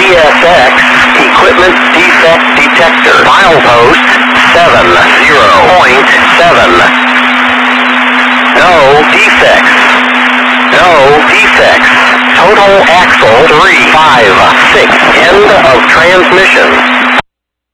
CSX equipment defect detector. Milepost 70.7. No defects. No defects. Total axle 356. End of transmission.